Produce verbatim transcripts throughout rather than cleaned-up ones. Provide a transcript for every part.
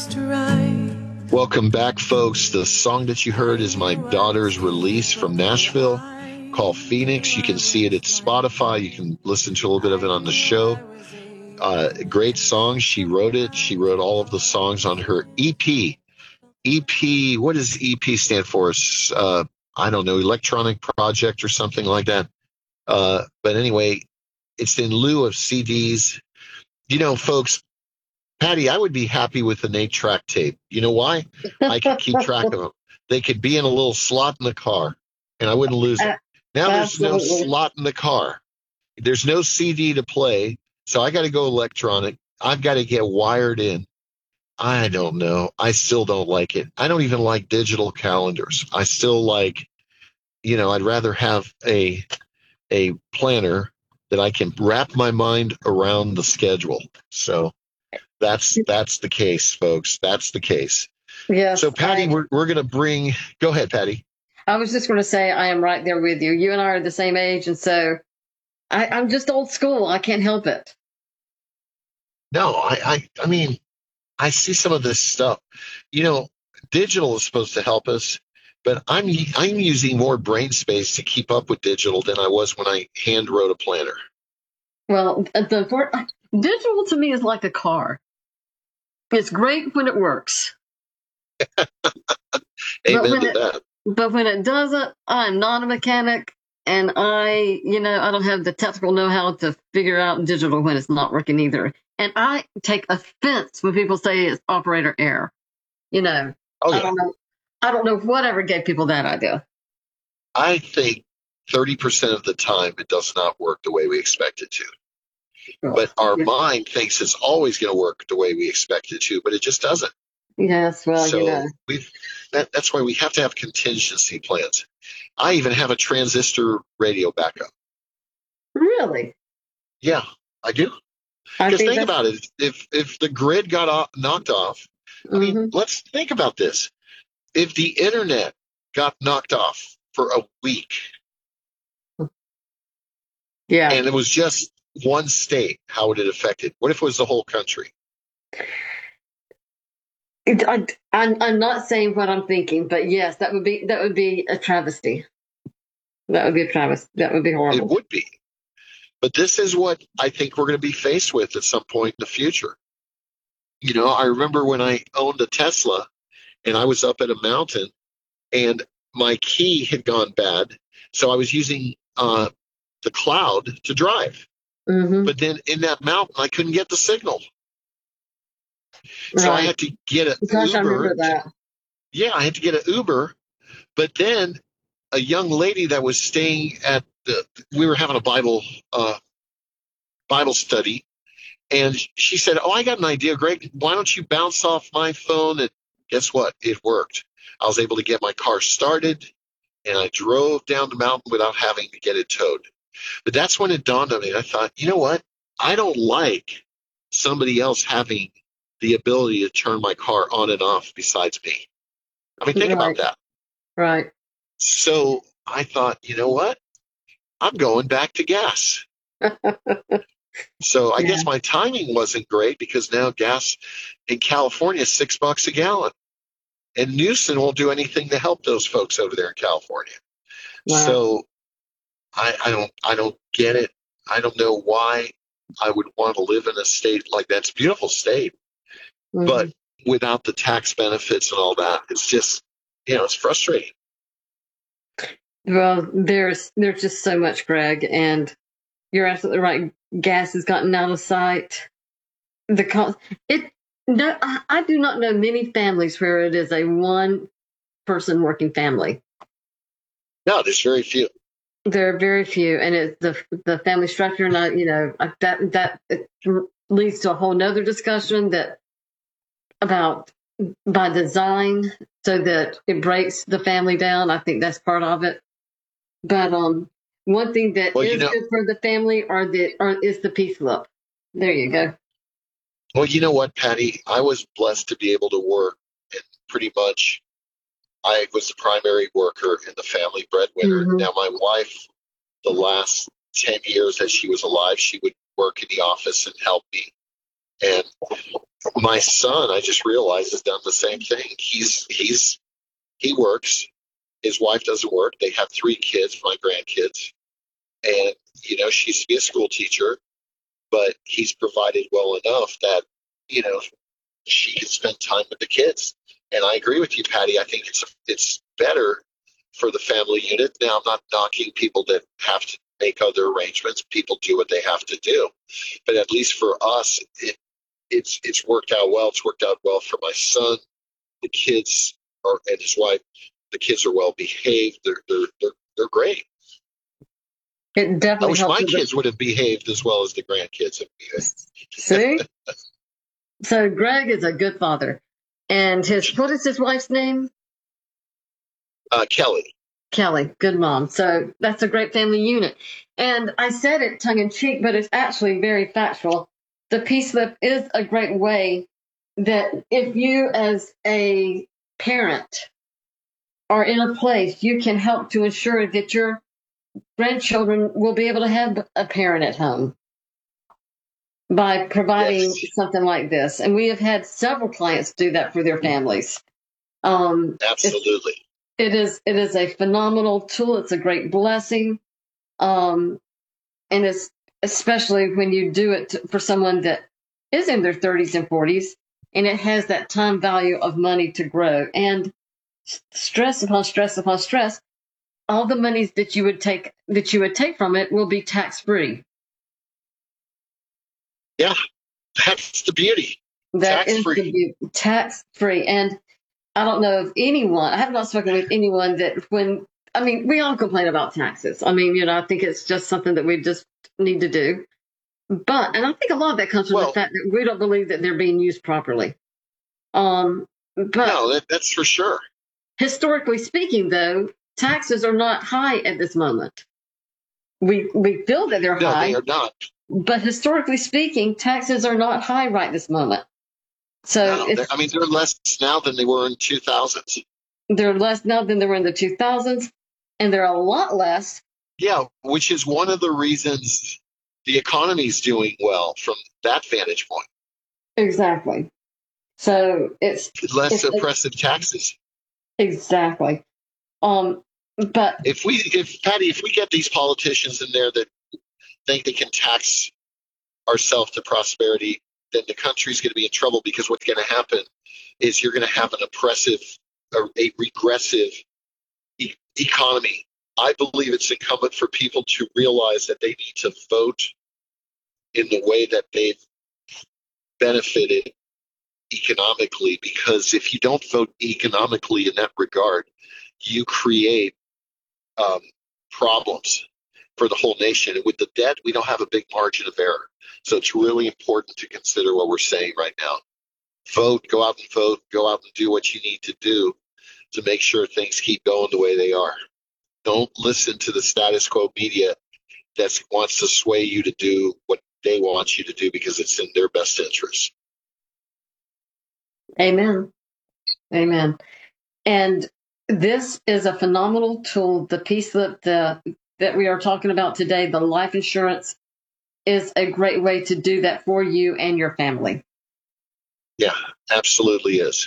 just right. Welcome back, folks. The song that you heard is my daughter's release from Nashville called Phoenix. You can see it at Spotify. You can listen to a little bit of it on the show. Uh, great song. She wrote it. She wrote all of the songs on her E P. E P, what does E P stand for? Uh, I don't know, electronic project or something like that. Uh, but anyway, it's in lieu of C Ds. You know, folks, Patty, I would be happy with an eight-track tape. You know why? I could keep track of them. They could be in a little slot in the car, and I wouldn't lose them. Now there's no slot in the car. There's no C D to play, so I got to go electronic. I've got to get wired in. I don't know. I still don't like it. I don't even like digital calendars. I still like, you know, I'd rather have a a planner that I can wrap my mind around the schedule. So that's that's the case, folks. That's the case. Yes. So Patty, I, we're we're gonna bring. Go ahead, Patty. I was just going to say I am right there with you. You and I are the same age, and so I, I'm just old school. I can't help it. No, I I, I mean. I see some of this stuff. You know, digital is supposed to help us, but I'm I'm using more brain space to keep up with digital than I was when I hand wrote a planner. Well, the digital to me is like a car. It's great when it works. Amen to it, that. But when it doesn't, I'm not a mechanic, and I, you know, I don't have the technical know-how to figure out digital when it's not working either. And I take offense when people say it's operator error. You know, oh, yeah. I don't know. I don't know whatever gave people that idea. I think thirty percent of the time it does not work the way we expect it to. Oh, but our yeah. mind thinks it's always going to work the way we expect it to, but it just doesn't. Yes, well, so you know. we've, that, that's why we have to have contingency plans. I even have a transistor radio backup. Really? Yeah, I do. Because think, think about it. If if the grid got off, knocked off, mm-hmm. I mean, let's think about this. If the internet got knocked off for a week, yeah, and it was just one state, how would it affect it? What if it was the whole country? It, I, I'm, I'm not saying what I'm thinking, but yes, that would be that would be a travesty. That would be a travesty. That would be horrible. It would be. But this is what I think we're going to be faced with at some point in the future. You know, I remember when I owned a Tesla and I was up at a mountain and my key had gone bad. So I was using uh, the cloud to drive. Mm-hmm. But then in that mountain, I couldn't get the signal. So right. I had to get an Gosh, Uber. I remember that. Yeah, I had to get an Uber. But then a young lady that was staying at the, we were having a Bible uh, Bible study, and she said, "Oh, I got an idea, Greg. Why don't you bounce off my phone?" And guess what? It worked. I was able to get my car started, and I drove down the mountain without having to get it towed. But that's when it dawned on me. I thought, you know what? I don't like somebody else having the ability to turn my car on and off besides me. I mean, think right. about that. Right. So I thought, you know what? I'm going back to gas. So I yeah. guess my timing wasn't great because now gas in California is six bucks a gallon. And Newsom won't do anything to help those folks over there in California. Wow. So I, I don't I don't get it. I don't know why I would want to live in a state like that. It's a beautiful state. Mm-hmm. But without the tax benefits and all that, it's just, you know, it's frustrating. Well, there's there's just so much, Greg, and you're absolutely right. Gas has gotten out of sight. The cost, it. No, I, I do not know many families where it is a one-person working family. No, there's very few. There are very few, and it's the the family structure, and I, you know, that that it leads to a whole nother discussion that about by design, so that it breaks the family down. I think that's part of it. But um, one thing that well, is you know, good for the family are the or is the peace love. There you go. Well, you know what, Patty? I was blessed to be able to work, and pretty much I was the primary worker and the family breadwinner. Mm-hmm. Now, my wife, the last ten years that she was alive, she would work in the office and help me. And My son, I just realized, has done the same thing. He's he's he works. His wife doesn't work. They have three kids, my grandkids, and you know she used to be a school teacher, but he's provided well enough that you know she can spend time with the kids. And I agree with you, Patty. I think it's it's better for the family unit. Now, I'm not knocking people that have to make other arrangements. People do what they have to do, but at least for us, it, it's it's worked out well. It's worked out well for my son. The kids are and his wife. The kids are well behaved. They're they're they're, they're great. It I definitely wish helps my with the- kids would have behaved as well as the grandkids have behaved. See? So Greg is a good father. And his, what is his wife's name? Uh, Kelly. Kelly, good mom. So that's a great family unit. And I said it tongue in cheek, but it's actually very factual. The P-slip is a great way that if you as a parent are in a place, you can help to ensure that your grandchildren will be able to have a parent at home by providing Yes. something like this. And we have had several clients do that for their families. Um, Absolutely. It is it is a phenomenal tool. It's a great blessing, um, and it's especially when you do it to, for someone that is in their thirties and forties, and it has that time value of money to grow. And stress upon stress upon stress, all the monies that you would take that you would take from it will be tax free. Yeah, that's the beauty. That is Tax-free. the tax free. And I don't know of anyone, I have not spoken with anyone that when, I mean, we all complain about taxes. I mean, you know, I think it's just something that we just need to do. But, and I think a lot of that comes from Well, the fact that we don't believe that they're being used properly. Um, but no, that, that's for sure. historically speaking, though, taxes are not high at this moment. We, we feel that they're No, high, they are not. but historically speaking, taxes are not high right this moment. So No, it's, they're- I mean, they're less now than they were in two thousands. they're less now than they were in the two thousands, and they're a lot less. Yeah, which is one of the reasons the economy is doing well from that vantage point. Exactly. So it's Less it's oppressive taxes. exactly. Um, but If we, if Patty, if we get these politicians in there that think they can tax ourselves to prosperity, then the country's going to be in trouble because what's going to happen is you're going to have an oppressive, a, a regressive e- economy. I believe it's incumbent for people to realize that they need to vote in the way that they've benefited economically, because if you don't vote economically in that regard, you create um, problems for the whole nation. And with the debt, we don't have a big margin of error. So it's really important to consider what we're saying right now. Vote, go out and vote, go out and do what you need to do to make sure things keep going the way they are. Don't listen to the status quo media that wants to sway you to do what they want you to do because it's in their best interest. amen. Amen. And this is a phenomenal tool. The piece that the that we are talking about today, the life insurance, is a great way to do that for you and your family. Yeah, absolutely is.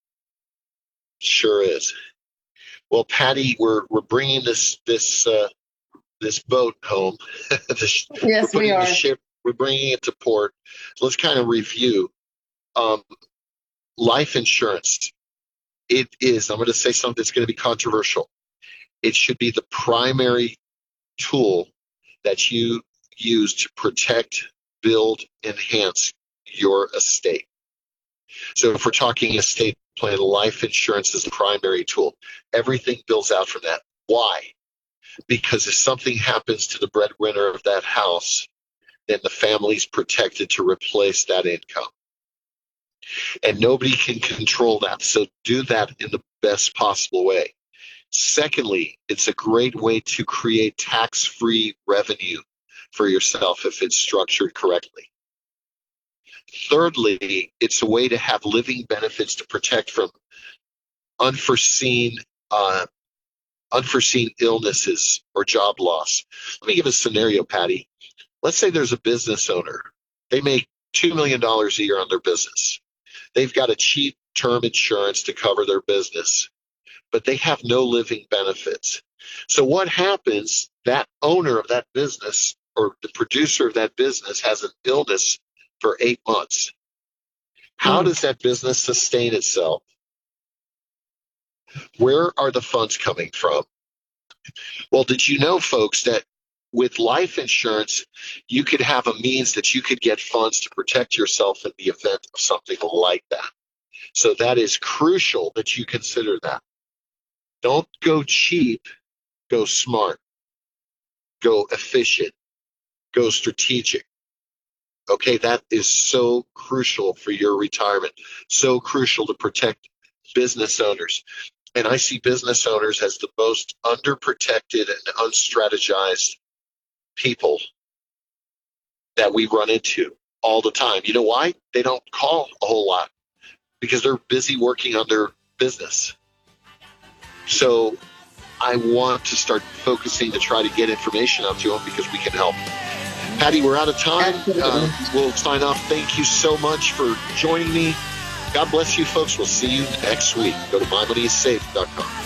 Sure is. Well, Patty, we're we're bringing this this uh, this boat home. this, Yes, we're we putting are. the ship. We're bringing it to port. So let's kind of review. Um, life insurance. It is. I'm going to say something that's going to be controversial. It should be the primary tool that you use to protect, build, enhance your estate. So if we're talking estate plan, life insurance is the primary tool. Everything builds out from that. Why? Because if something happens to the breadwinner of that house, then the family's protected to replace that income. And nobody can control that. So do that in the best possible way. Secondly, it's a great way to create tax-free revenue for yourself if it's structured correctly. Thirdly, it's a way to have living benefits to protect from unforeseen uh, unforeseen illnesses or job loss. Let me give a scenario, Patty. Let's say there's a business owner. They make two million dollars a year on their business. They've got a cheap term insurance to cover their business, but they have no living benefits. So what happens, that owner of that business or the producer of that business has an illness for eight months. How Mm. does that business sustain itself? Where are the funds coming from? Well, did you know, folks, that with life insurance, you could have a means that you could get funds to protect yourself in the event of something like that. So that is crucial that you consider that. Don't go cheap, go smart, go efficient, go strategic. Okay, that is so crucial for your retirement, so crucial to protect business owners. And I see business owners as the most underprotected and unstrategized people that we run into all the time. You know why? They don't call a whole lot because they're busy working on their business. So I want to start focusing to try to get information out to them because we can help. Patty, we're out of time. Uh, we'll sign off. Thank you so much for joining me. God bless you, folks. We'll see you next week. Go to my money is safe dot com.